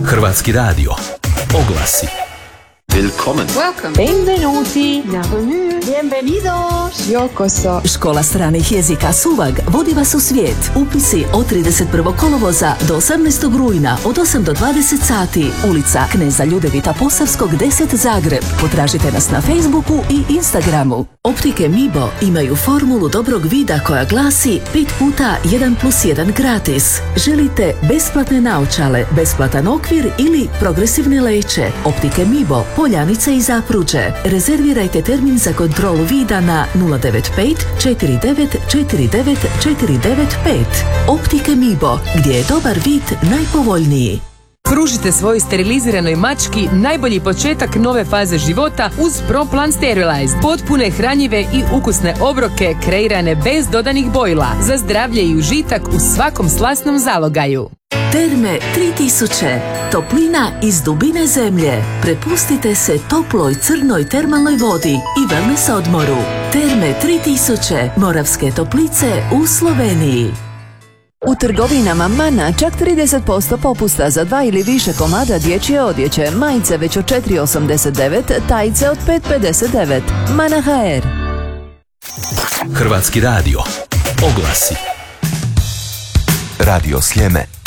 Hrvatski radio. Oglasi. Willkommen. Welcome. Benvenuti. Bienvenue. Bienvenidos. Yokoso. Škola stranih jezika Suvag vodi vas u svijet. Upisi od 31. kolovoza do 18. rujna od 8 do 20 sati. Ulica Kneza Ljudevita Posavskog 10 Zagreb. Potražite nas na Facebooku i Instagramu. Optike Mibo imaju formulu dobrog vida koja glasi 5 puta 1+1 gratis. Želite besplatne naočale, besplatan okvir ili progresivne leće? Optike Mibo, Poljanica i Zapruđe. Rezervirajte termin za kontrolu vida na 095 49 49 495. Optike Mibo, gdje je dobar vid najpovoljniji. Pružite svojoj steriliziranoj mački najbolji početak nove faze života uz ProPlan Sterilized. Potpune, hranjive i ukusne obroke kreirane bez dodanih bojila za zdravlje i užitak u svakom slasnom zalogaju. Terme 3000. Toplina iz dubine zemlje. Prepustite se toploj crnoj termalnoj vodi i wellness odmoru. Terme 3000. Moravske Toplice u Sloveniji. U trgovinama Mana čak 30% popusta za 2 ili više komada dječje odjeće, majice već od 4,89, tajice od 5,59. Mana HR. Hrvatski radio. Oglasi. Radio Sljeme.